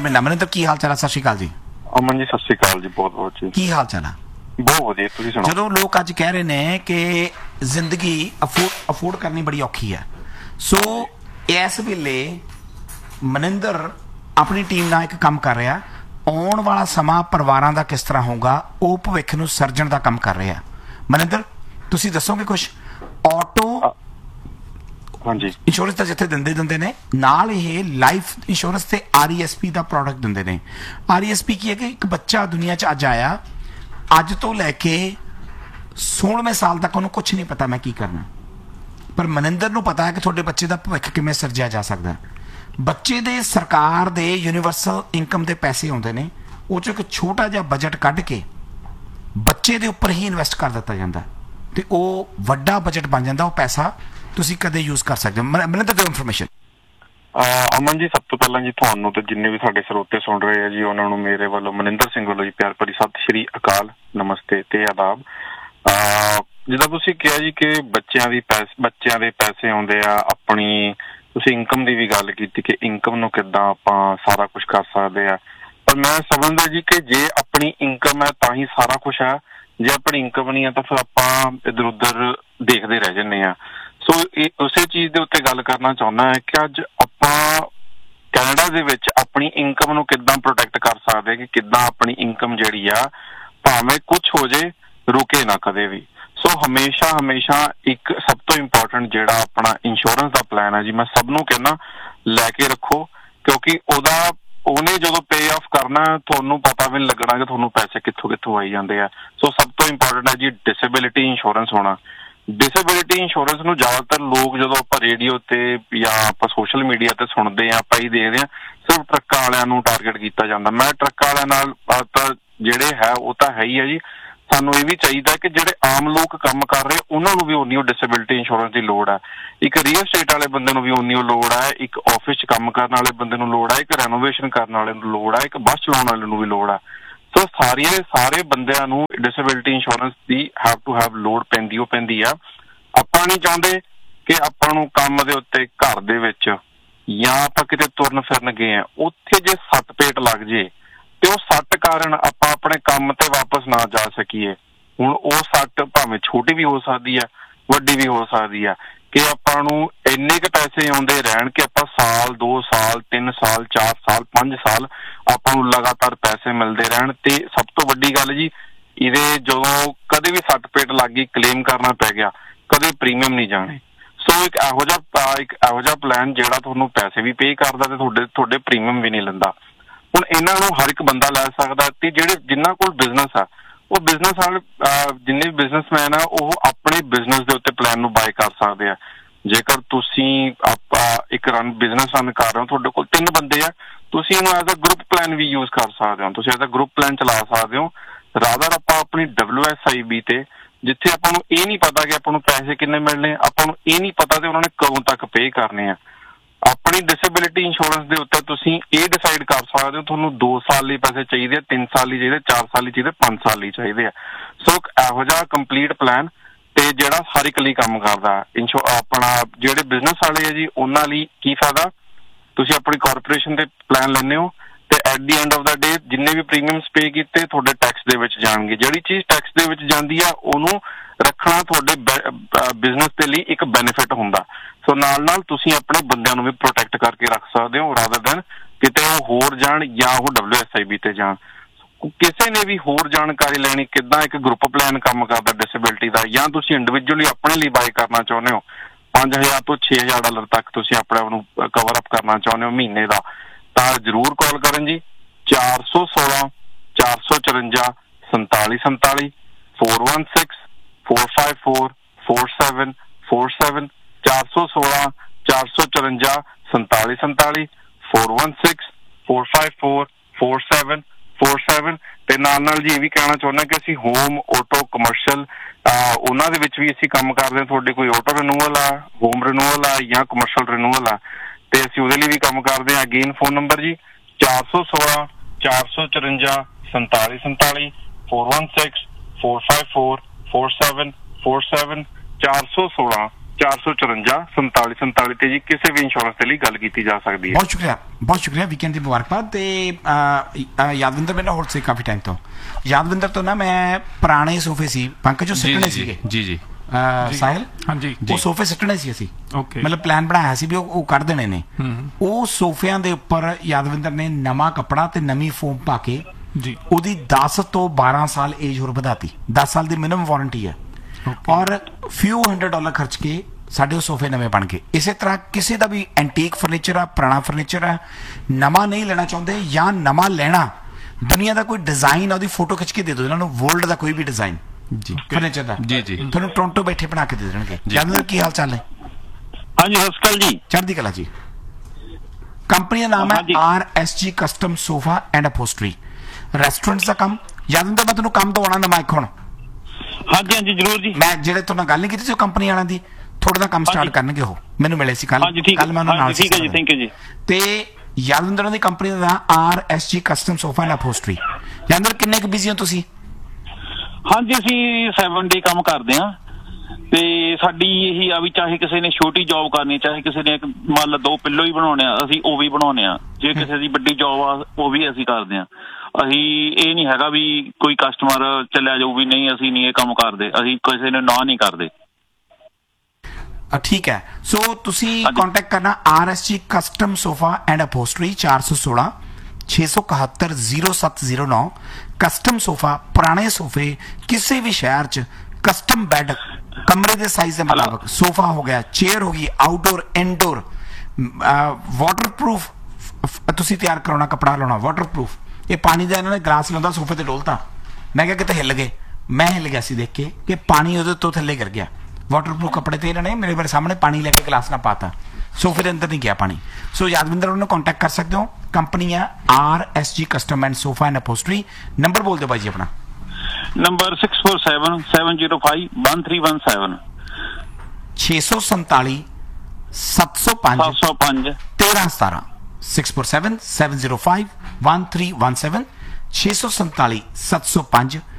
ਮਹੀਨਾ। ਮਨਿੰਦਰ ਕੀ ਹਾਲ ਚਾਲ ਹੈ? ਸਤਿ ਸ਼੍ਰੀ ਅਕਾਲ ਜੀ। ਅਮਨ ਜੀ ਸਤਿ ਸ਼੍ਰੀ ਅਕਾਲ ਜੀ, ਬਹੁਤ ਬਹੁਤ ਜੀ। ਕੀ ਹਾਲ ਚਾਲ ਹੈ? ਬਹੁਤ ਵਧੀਆ, ਤੁਸੀਂ ਸੁਣਾਓ। ਜਦੋਂ ਲੋਕ ਅੱਜ ਕਹਿ ਰਹੇ ਨੇ ਕਿ ਜ਼ਿੰਦਗੀ ਅਫੋਰਡ ਕਰਨੀ ਬੜੀ ਔਖੀ ਹੈ, ਸੋ ਇਸ ਵੇਲੇ ਮਨਿੰਦਰ ਆਪਣੀ ਟੀਮ ਨਾਲ ਇੱਕ ਕੰਮ ਕਰ ਰਿਹਾ, ਆਉਣ ਵਾਲਾ ਸਮਾਂ ਪਰਿਵਾਰਾਂ ਦਾ ਕਿਸ ਤਰ੍ਹਾਂ ਹੋਊਗਾ ਉਹ ਭਵਿੱਖ ਨੂੰ ਸਰਜਣ ਦਾ ਕੰਮ ਕਰ ਰਿਹਾ। ਮਨਿੰਦਰ ਤੁਸੀਂ ਦੱਸੋਗੇ ਕੁਛ? ਆਟੋ ਹਾਂਜੀ ਇੰਸ਼ੋਰੈਂਸ ਤਾਂ ਜਿੱਥੇ ਦਿੰਦੇ ਨੇ, ਨਾਲ ਇਹ ਲਾਈਫ ਇੰਸ਼ੋਰੈਂਸ ਤੇ RESP ਦਾ ਪ੍ਰੋਡਕਟ ਦਿੰਦੇ ਨੇ। RESP ਕੀ ਹੈ ਕਿ ਇੱਕ ਬੱਚਾ ਦੁਨੀਆ 'ਚ ਅੱਜ ਆਇਆ, ਅੱਜ ਤੋਂ ਲੈ ਕੇ 16ਵੇਂ ਸਾਲ ਤੱਕ ਉਹਨੂੰ ਕੁਛ ਨਹੀਂ ਪਤਾ ਮੈਂ ਕੀ ਕਰਨਾ, ਪਰ ਮਨਿੰਦਰ ਨੂੰ ਪਤਾ ਹੈ ਕਿ ਤੁਹਾਡੇ ਬੱਚੇ ਦਾ ਭਵਿੱਖ ਕਿਵੇਂ ਸਿਰਜਿਆ ਜਾ ਸਕਦਾ। ਬੱਚੇ ਦੇ ਸਰਕਾਰ ਦੇ ਯੂਨੀਵਰਸਲ ਇਨਕਮ ਦੇ ਪੈਸੇ ਆਉਂਦੇ ਨੇ, ਉਹ 'ਚੋਂ ਇੱਕ ਛੋਟਾ ਜਿਹਾ ਬਜਟ ਕੱਢ ਕੇ ਬੱਚੇ ਦੇ ਉੱਪਰ ਹੀ ਇਨਵੈਸਟ ਕਰ ਦਿੱਤਾ ਜਾਂਦਾ ਤੇ ਉਹ ਵੱਡਾ ਬਜਟ ਬਣ ਜਾਂਦਾ। ਉਹ ਪੈਸਾ ਤੁਸੀਂ ਕਦੇ ਯੂਜ਼ ਕਰ ਸਕਦੇ ਹੋ। ਮਨਿੰਦਰ ਦਿਓ ਇਨਫੋਰਮੇਸ਼ਨ। ਅਮਨ ਜੀ, ਸਭ ਤੋਂ ਪਹਿਲਾਂ ਜੀ ਤੁਹਾਨੂੰ ਤੇ ਜਿੰਨੇ ਵੀ ਸਾਡੇ ਸਰੋਤੇ ਸੁਣ ਰਹੇ ਆ ਜੀ, ਉਹਨਾਂ ਨੂੰ ਮੇਰੇ ਵੱਲੋਂ ਮਨਿੰਦਰ ਸਿੰਘ ਵੱਲੋਂ ਜੀ ਪਿਆਰ ਭਰੀ ਸਤਿ ਸ਼੍ਰੀ ਅਕਾਲ, ਨਮਸਤੇ ਤੇ ਆਦਾਬ। ਜਿੱਦਾਂ ਤੁਸੀਂ ਕਿਹਾ ਜੀ ਕਿ ਬੱਚਿਆਂ ਦੇ ਪੈਸੇ ਆਉਂਦੇ ਆ, ਆਪਣੀ ਤੁਸੀਂ ਇਨਕਮ ਦੀ ਵੀ ਗੱਲ ਕੀਤੀ ਕਿ ਇਨਕਮ ਨੂੰ ਕਿੱਦਾਂ ਆਪਾਂ ਸਾਰਾ ਕੁਛ ਕਰ ਸਕਦੇ ਆ, ਪਰ ਮੈਂ ਸਮਝਦਾ ਜੀ ਕਿ ਜੇ ਆਪਣੀ ਇਨਕਮ ਹੈ ਤਾਂ ਹੀ ਸਾਰਾ ਕੁਛ ਹੈ, ਜੇ ਆਪਣੀ ਇਨਕਮ ਨਹੀਂ ਹੈ ਤਾਂ ਫਿਰ ਆਪਾਂ ਇੱਧਰ ਉੱਧਰ ਦੇਖਦੇ ਰਹਿ ਜਾਂਦੇ ਆ। ਸੋ ਇਹ ਉਸੇ ਚੀਜ਼ ਦੇ ਉੱਤੇ ਗੱਲ ਕਰਨਾ ਚਾਹੁੰਦਾ ਹੈ ਕਿ ਅੱਜ ਆਪਾਂ ਕੈਨੇਡਾ ਦੇ ਵਿੱਚ ਆਪਣੀ ਇਨਕਮ ਨੂੰ ਕਿੱਦਾਂ ਪ੍ਰੋਟੈਕਟ ਕਰ ਸਕਦੇ ਹਾਂ, ਕਿ ਕਿੱਦਾਂ ਆਪਣੀ ਇਨਕਮ ਜਿਹੜੀ ਆ ਭਾਵੇਂ ਕੁਛ ਹੋ ਜੇ ਰੁਕੇ ਨਾ ਕਦੇ ਵੀ। ਸੋ ਹਮੇਸ਼ਾ ਇੱਕ ਸਭ ਤੋਂ ਇੰਪੋਰਟੈਂਟ ਜਿਹੜਾ ਆਪਣਾ ਇੰਸ਼ੋਰੈਂਸ ਦਾ ਪਲਾਨ ਹੈ ਜੀ, ਮੈਂ ਸਭ ਨੂੰ ਕਹਿਣਾ ਲੈ ਕੇ ਰੱਖੋ, ਕਿਉਂਕਿ ਉਹਨੇ ਜਦੋਂ ਪੇ ਆਫ ਕਰਨਾ ਤੁਹਾਨੂੰ ਪਤਾ ਵੀ ਨਹੀਂ ਲੱਗਣਾ ਕਿ ਤੁਹਾਨੂੰ ਪੈਸੇ ਕਿੱਥੋਂ ਆਈ ਜਾਂਦੇ ਆ। ਸੋ ਸਭ ਤੋਂ ਇੰਪੋਰਟੈਂਟ ਹੈ ਜੀ ਡਿਸੇਬਿਲਿਟੀ ਇੰਸ਼ੋਰੈਂਸ ਹੋਣਾ। ਡਿਸੇਬਿਲਿਟੀ ਇੰਸ਼ੋਰੈਂਸ ਨੂੰ ਜ਼ਿਆਦਾਤਰ ਲੋਕ ਜਦੋਂ ਆਪਾਂ ਰੇਡੀਓ ਤੇ ਜਾਂ ਆਪਾਂ ਸੋਸ਼ਲ ਮੀਡੀਆ ਤੇ ਸੁਣਦੇ ਹਾਂ, ਆਪਾਂ ਹੀ ਦੇਖਦੇ ਹਾਂ, ਸਿਰਫ ਟਰੱਕਾਂ ਵਾਲਿਆਂ ਨੂੰ ਟਾਰਗੇਟ ਕੀਤਾ ਜਾਂਦਾ। ਮੈਂ ਟਰੱਕਾਂ ਵਾਲਿਆਂ ਨਾਲ ਤਾਂ ਜਿਹੜੇ ਹੈ ਉਹ ਤਾਂ ਹੈ ਹੀ ਹੈ ਜੀ, ਸਾਨੂੰ ਇਹ ਵੀ ਚਾਹੀਦਾ ਕਿ ਜਿਹੜੇ ਆਮ ਲੋਕ ਕੰਮ ਕਰ ਰਹੇ ਉਹਨਾਂ ਨੂੰ ਵੀ ਉਨੀ ਡਿਸੇਬਿਲਿਟੀ ਇੰਸ਼ੋਰੈਂਸ ਦੀ ਲੋੜ ਹੈ। ਇੱਕ ਰੀਅਲ ਸਟੇਟ ਵਾਲੇ ਬੰਦੇ ਨੂੰ ਵੀ ਉਨੀ ਲੋੜ ਹੈ, ਇੱਕ ਆਫਿਸ 'ਚ ਕੰਮ ਕਰਨ ਵਾਲੇ ਬੰਦੇ ਨੂੰ ਲੋੜ ਹੈ, ਇੱਕ ਰੈਨੋਵੇਸ਼ਨ ਕਰਨ ਵਾਲੇ ਨੂੰ ਲੋੜ ਹੈ, ਇੱਕ ਬੱਸ ਚਲਾਉਣ ਵਾਲੇ ਨੂੰ ਵੀ ਲੋੜ ਹੈ। ਸੋ ਸਾਰੇ ਬੰਦਿਆਂ ਨੂੰ ਡਿਸੇਬਿਲਿਟੀ ਇੰਸ਼ੋਰੈਂਸ ਦੀ ਹੈਵ ਲੋੜ ਪੈਂਦੀ ਆ। ਆਪਾਂ ਨਹੀਂ ਚਾਹੁੰਦੇ ਕਿ ਆਪਾਂ ਨੂੰ ਕੰਮ ਦੇ ਉੱਤੇ ਘਰ ਦੇ ਵਿੱਚ ਜਾਂ ਆਪਾਂ ਕਿਤੇ ਤੁਰਨ ਫਿਰਨ ਗਏ ਆ, ਉੱਥੇ ਜੇ ਸੱਟ ਪੇਟ ਲੱਗ ਜੇ ਤੇ ਉਹ ਸੱਟ ਕਾਰਨ ਆਪਾਂ ਆਪਣੇ ਕੰਮ ਤੇ ਵਾਪਸ ਨਾ ਜਾ ਸਕੀਏ। ਹੁਣ ਉਹ ਸੱਟ ਭਾਵੇਂ ਛੋਟੀ ਵੀ ਹੋ ਸਕਦੀ ਆ, ਵੱਡੀ ਵੀ ਹੋ ਸਕਦੀ ਆ, ਕਿ ਆਪਾਂ ਨੂੰ ਇੰਨੇ ਕੁ ਪੈਸੇ ਆਉਂਦੇ ਰਹਿਣ ਕਿ ਆਪਾਂ ਸਾਲ 2 ਸਾਲ 3 ਸਾਲ 4 ਸਾਲ 5 ਸਾਲ ਆਪਾਂ ਨੂੰ ਲਗਾਤਾਰ ਪੈਸੇ ਮਿਲਦੇ ਰਹਿਣ। ਤੇ ਸਭ ਤੋਂ ਵੱਡੀ ਗੱਲ ਜੀ, ਇਹਦੇ ਜਦੋਂ ਕਦੇ ਵੀ ਸੱਟ ਪੇਟ ਲੱਗ ਗਈ, ਕਲੇਮ ਕਰਨਾ ਪੈ ਗਿਆ, ਕਦੇ ਪ੍ਰੀਮੀਅਮ ਨਹੀਂ ਜਾਣੇ। ਸੋ ਇੱਕ ਇਹੋ ਜਿਹਾ ਪਲਾਨ ਜਿਹੜਾ ਤੁਹਾਨੂੰ ਪੈਸੇ ਵੀ ਪੇ ਕਰਦਾ ਤੇ ਤੁਹਾਡੇ ਪ੍ਰੀਮੀਅਮ ਵੀ ਨਹੀਂ ਲੈਂਦਾ। ਹੁਣ ਇਹਨਾਂ ਨੂੰ ਹਰ ਇੱਕ ਬੰਦਾ ਲੈ ਸਕਦਾ, ਤੇ ਜਿਨ੍ਹਾਂ ਕੋਲ ਬਿਜ਼ਨਸ ਆ, ਉਹ ਬਿਜ਼ਨਸ ਵਾਲੇ ਜਿੰਨੇ ਵੀ ਬਿਜ਼ਨਸਮੈਨ ਆ, ਉਹ ਆਪਣੇ ਬਿਜ਼ਨਸ ਦੇ ਉੱਤੇ ਪਲਾਨ ਨੂੰ ਬਾਏ ਕਰ ਸਕਦੇ ਆ। ਜੇਕਰ ਤੁਸੀਂ ਇੱਕ ਬਿਜ਼ਨਸ ਰਨ ਕਰ ਰਹੇ ਹੋ, ਤੁਹਾਡੇ ਕੋਲ 3 ਬੰਦੇ ਆ, ਤੁਸੀਂ ਇਹਨੂੰ as a group plan we use ਕਰ ਸਕਦੇ ਹੋ, ਤੁਸੀਂ ਐਜ਼ ਅ ਗਰੁੱਪ ਪਲਾਨ ਚਲਾ ਸਕਦੇ ਹੋ। ਰਾਦਰ ਆਪਾਂ ਆਪਣੀ WSIB ਤੇ, ਜਿੱਥੇ ਆਪਾਂ ਨੂੰ ਇਹ ਨਹੀਂ ਪਤਾ ਕਿ ਆਪਾਂ ਨੂੰ ਪੈਸੇ ਕਿੰਨੇ ਮਿਲਣੇ, ਆਪਾਂ ਨੂੰ ਇਹ ਨਹੀਂ ਪਤਾ ਤੇ ਉਹਨਾਂ ਨੇ ਕਦੋਂ ਤੱਕ ਪੇ ਕਰਨੇ ਆ। ਆਪਣੀ ਡਿਸੇਬਿਲਿਟੀ ਇੰਸ਼ੋਰੈਂਸ ਦੇ ਉੱਤੇ ਤੁਸੀਂ ਇਹ ਡਿਸਾਈਡ ਕਰ ਸਕਦੇ ਹੋ ਤੁਹਾਨੂੰ 2 ਸਾਲ ਲਈ ਪੈਸੇ ਚਾਹੀਦੇ ਆ, 3 ਸਾਲ ਲਈ ਚਾਹੀਦੇ, 4 ਸਾਲ ਲਈ ਚਾਹੀਦੇ, 5 ਸਾਲ ਲਈ ਚਾਹੀਦੇ ਆ। ਸੋ ਇਹੋ ਜਿਹਾ ਕੰਪਲੀਟ ਪਲਾਨ ਤੇ ਜਿਹੜਾ ਹਰ ਇੱਕ ਲਈ ਕੰਮ ਕਰਦਾ। ਆਪਣਾ ਜਿਹੜੇ ਬਿਜ਼ਨਸ ਵਾਲੇ ਆ ਜੀ, ਉਹਨਾਂ ਲਈ ਕੀ ਫਾਇਦਾ, ਤੁਸੀਂ ਆਪਣੀ ਕਾਰਪੋਰੇਸ਼ਨ ਦੇ ਪਲਾਨ ਲੈਂਦੇ ਹੋ ਤੇ ਐਟ ਦੀ ਐਂਡ ਆਫ ਦਾ ਡੇ ਜਿੰਨੇ ਵੀ ਪ੍ਰੀਮੀਅਮਸ ਪੇ ਕੀਤੇ ਤੁਹਾਡੇ ਟੈਕਸ ਦੇ ਵਿੱਚ ਜਾਣਗੇ। ਜਿਹੜੀ ਚੀਜ਼ ਟੈਕਸ ਦੇ ਵਿੱਚ ਜਾਂਦੀ ਆ ਉਹਨੂੰ ਰੱਖਣਾ ਤੁਹਾਡੇ ਬਿਜ਼ਨਸ ਦੇ ਲਈ ਇੱਕ ਬੈਨੀਫਿਟ ਹੁੰਦਾ। ਸੋ ਨਾਲ ਤੁਸੀਂ ਆਪਣੇ ਬੰਦਿਆਂ ਨੂੰ ਵੀ ਪ੍ਰੋਟੈਕਟ ਕਰਕੇ ਰੱਖ ਸਕਦੇ ਹੋ, ਰਾਦਰ ਦੈਨ ਕਿਤੇ ਉਹ ਹੋਰ ਜਾਣ ਜਾਂ ਉਹ WSIB ਤੇ ਜਾਣ। ਕਿਸੇ ਨੇ ਵੀ ਹੋਰ ਜਾਣਕਾਰੀ ਲੈਣੀ ਕਿੱਦਾਂ ਇੱਕ ਗਰੁੱਪ ਪਲਾਨ ਕੰਮ ਕਰਦਾ ਡਿਸੇਬਿਲਿਟੀ ਦਾ, ਜਾਂ ਤੁਸੀਂ ਇੰਡੀਵਿਜੂਅਲੀ ਆਪਣੇ ਲਈ ਬਾਏ ਕਰਨਾ ਚਾਹੁੰਦੇ ਹੋ, $5000 ਤੋਂ $6000 ਤੱਕ ਤੁਸੀਂ ਆਪਣੇ ਆਪ ਨੂੰ ਕਵਰ ਅਪ ਕਰਨਾ ਚਾਹੁੰਦੇ ਹੋ ਮਹੀਨੇ ਦਾ, ਤਾਂ ਜ਼ਰੂਰ ਕਾਲ ਕਰਨ ਜੀ। 416 454 4747 416 454 4747 416 454 4747 416 454 4747 ਤੇ ਨਾਲ ਜੀ ਇਹ ਵੀ ਕਹਿਣਾ ਚਾਹੁੰਦਾ ਕਿ ਅਸੀਂ ਹੋਮ ਆਟੋ ਕਮਰਸ਼ੀਅਲ ਉਹਨਾਂ ਦੇ ਵਿੱਚ ਵੀ ਅਸੀਂ ਕੰਮ ਕਰਦੇ ਹਾਂ। ਤੁਹਾਡੇ ਕੋਈ ਆਟੋ ਰਿਨੂਅਲ ਆ, ਹੋਮ ਰਿਨੂਅਲ ਆ ਜਾਂ ਕਮਰਸ਼ੀਅਲ ਰਿਨੂਅਲ ਆ, ਤੇ ਅਸੀਂ ਉਹਦੇ ਲਈ ਵੀ ਕੰਮ ਕਰਦੇ ਹਾਂ। ਅਗੇਨ ਫੋਨ ਨੰਬਰ ਜੀ 416 454 4747 416 454 4747 416 454 47 47 ਤੇ ਜੀ ਕਿਸੇ ਵੀ ਇੰਸ਼ੋਰੈਂਸ ਦੇ ਲਈ ਗੱਲ ਕੀਤੀ ਜਾ ਸਕਦੀ ਹੈ। ਬਹੁਤ ਸ਼ੁਕਰੀਆ ਵੀਕਐਂਡ ਦੀ ਮੁਬਾਰਕਬਾਦ। ਤੇ ਯਾਦਵਿੰਦਰ ਮੇਰੇ ਨਾਲ ਹੋਰ ਸੀ ਕਾਫੀ ਟਾਈਮ ਤੋਂ। ਯਾਦਵਿੰਦਰ ਤੋਂ ਨਾ ਮੈਂ ਪੁਰਾਣੇ ਸੋਫੇ ਸੀ ਪੰਕਜ ਜੋ ਸਿੱਟਣੇ ਸੀਗੇ ਜੀ ਸਾਹਿਲ, ਹਾਂਜੀ ਉਹ ਸੋਫੇ ਸਿੱਟਣੇ ਸੀ ਅਸੀਂ, ਓਕੇ, ਮਤਲਬ ਪਲਾਨ ਬਣਾਇਆ ਸੀ ਵੀ ਉਹ ਕੱਢ ਦੇਣੇ ਨੇ। ਉਹ ਸੋਫਿਆਂ ਦੇ ਉੱਪਰ ਯਾਦਵਿੰਦਰ ਨੇ ਨਵਾਂ ਕੱਪੜਾ ਤੇ ਨਵੀਂ ਫੋਮ ਪਾ ਕੇ ਜੀ ਉਹਦੀ 10 ਤੋਂ 12 ਸਾਲ ਏਜ ਹੋਰ ਵਧਾਤੀ। 10 ਸਾਲ ਦੀ ਮਿਨੀਮਮ ਵਾਰੰਟੀ ਹੈ ਔਰ few $100 ਖਰਚ ਕੇ ਸਾਡੇ ਉਹ ਸੋਫੇ ਨਵੇਂ ਬਣ ਗਏ। ਇਸੇ ਤਰ੍ਹਾਂ ਕਿਸੇ ਦਾ ਵੀ ਐਂਟੀਕ ਫਰਨੀਚਰ ਆ, ਪੁਰਾਣਾ ਫਰਨੀਚਰ ਆ, ਨਵਾਂ ਨਹੀਂ ਲੈਣਾ ਚਾਹੁੰਦੇ ਜਾਂ ਨਵਾਂ ਲੈਣਾ, ਦੁਨੀਆ ਦਾ ਕੋਈ ਡਿਜ਼ਾਈਨ ਉਹਦੀ ਫੋਟੋ ਖਿੱਚ ਕੇ ਦੇ ਦਿਓ ਇਹਨਾਂ ਨੂੰ, ਵਰਲਡ ਦਾ ਕੋਈ ਵੀ ਡਿਜ਼ਾਈਨ ਜੀ ਫਰਨੀਚਰ ਦਾ ਜੀ ਤੁਹਾਨੂੰ ਟੋਰਾਂਟੋ ਬੈਠੇ ਬਣਾ ਕੇ ਦੇ ਦੇਣਗੇ। ਯਾਦਵਿੰਦਰ ਕੀ ਹਾਲ ਚਾਲ ਹੈ? ਹਾਂਜੀ ਸਤਿ ਸ਼੍ਰੀ ਅਕਾਲ ਜੀ। ਚੜ੍ਹਦੀ ਕਲਾ ਜੀ। ਕੰਪਨੀ ਦਾ ਨਾਮ ਹੈ RSG custom sofa and ਅਪੋਸਟਰੀ, restaurant ਦਾ ਕੰਮ। ਯਾਦਵਿੰਦਰ ਮੈਂ ਤੁਹਾਨੂੰ ਕੰਮ ਦਵਾਉਣਾ ਨਵਾਂ ਇੱਕ ਹੁਣ। ਹਾਂਜੀ ਹਾਂਜੀ ਜ਼ਰੂਰ ਜੀ। ਮੈਂ ਜਿਹੜੇ ਤੋਂ ਨਾਲ ਗੱਲ ਨਹੀਂ ਕੀਤੀ ਸੀ ਕੰਪਨੀ ਵਾਲਿਆਂ ਦੀ, ਥੋੜਾ ਦਾ ਕੰਮ ਸਟਾਰਟ ਕਰਨਗੇ ਉਹ, ਮੈਨੂੰ ਮਿਲੇ ਸੀ ਕੱਲ ਮੈਂ ਉਹਨਾਂ ਨਾਲ। ਠੀਕ ਹੈ ਜੀ, ਥੈਂਕ ਯੂ ਜੀ। ਤੇ ਯਾਦਵਿੰਦਰ ਦੀ company the RSG custom sofa and ਅਪੋਸਟਰੀ। Yadvinder ਕਿੰਨੇ ਕੁ ਬਿਜ਼ੀ ਹੋ ਤੁਸੀਂ? ਹਾਂਜੀ ਅਸੀਂ 7 ਡੇ ਕੰਮ ਕਰਦੇ ਹਾਂ ਤੇ ਸਾਡੀ ਇਹੀ ਆ ਵੀ ਚਾਹੇ ਕਿਸੇ ਨੇ ਛੋਟੀ ਜੌਬ ਕਰਨੀ, ਚਾਹੇ ਕਿਸੇ ਨੇ ਮੰਨ ਲਾ 2 ਪਿੱਲੋ ਹੀ ਬਣਾਉਣੇ ਆ, ਅਸੀਂ ਉਹ ਵੀ ਬਣਾਉਣੇ ਆ। ਜੇ ਕਿਸੇ ਦੀ ਵੱਡੀ ਜੌਬ ਆ ਉਹ ਵੀ ਅਸੀਂ ਕਰਦੇ ਹਾਂ। ਅਸੀਂ ਇਹ ਨਹੀਂ ਹੈਗਾ ਵੀ ਕੋਈ ਕਸਟਮਰ ਚੱਲਿਆ ਜਾਊ ਵੀ ਨਹੀਂ ਅਸੀਂ ਨਹੀਂ ਇਹ ਕੰਮ ਕਰਦੇ, ਅਸੀਂ ਕਿਸੇ ਨੂੰ ਨਾ ਨਹੀਂ ਕਰਦੇ। ਠੀਕ ਹੈ, ਸੋ ਤੁਸੀਂ ਕੰਟੈਕਟ ਕਰਨਾ RSG custom sofa and ਅਪੋਸਟਰੀ 416 671 0709। Custom sofa, ਪੁਰਾਣੇ ਸੋਫੇ ਕਿਸੇ ਵੀ ਸ਼ਹਿਰ 'ਚ, ਕਸਟਮ ਬੈੱਡ ਕਮਰੇ ਦੇ ਸਾਈਜ਼ ਦੇ ਮੁਤਾਬਕ, ਸੋਫਾ ਹੋ ਗਿਆ, ਚੇਅਰ ਹੋ ਗਈ, ਆਊਟਡੋਰ ਇਨਡੋਰ, ਵਾਟਰਪ੍ਰੂਫ ਤੁਸੀਂ ਤਿਆਰ ਕਰਾਉਣਾ, ਕੱਪੜਾ ਲਾਉਣਾ ਵਾਟਰਪ੍ਰੂਫ। ਇਹ ਪਾਣੀ ਦਾ ਇਹਨਾਂ ਨੇ ਗਲਾਸ ਲਾਉਂਦਾ ਸੋਫੇ ਤੇ ਡੋਲਤਾ, ਮੈਂ ਕਿਹਾ ਕਿਤੇ ਹਿੱਲ ਗਏ, ਮੈਂ ਹਿੱਲ ਗਿਆ ਸੀ ਦੇਖ ਕੇ ਕਿ ਪਾਣੀ ਉਹਦੇ ਤੋਂ ਥੱਲੇ ਗਿਰ ਗਿਆ। ਵਾਟਰਪ੍ਰੂਫ ਕੱਪੜੇ ਤੇ ਇਹਨਾਂ ਨੇ ਮੇਰੇ ਸਾਹਮਣੇ ਪਾਣੀ ਲੈ ਕੇ ਗਲਾਸ ਨਾਲ ਪਾਤਾ, ਸੋਫੇ ਦੇ ਅੰਦਰ ਨਹੀਂ ਗਿਆ ਪਾਣੀ। ਸੋ ਯਾਦਵਿੰਦਰ ਉਹਨੂੰ ਕੰਟੈਕਟ ਕਰ ਸਕਦੇ ਹੋ। ਕੰਪਨੀ ਆ RSG custom and sofa and ਅਪੋਸਟਰੀ। Number ਬੋਲ ਦਿਓ ਬਾਈ ਜੀ ਆਪਣਾ। ਨੰਬਰ 647 705 1317 647 705 705 1317 647 705 1317 647 705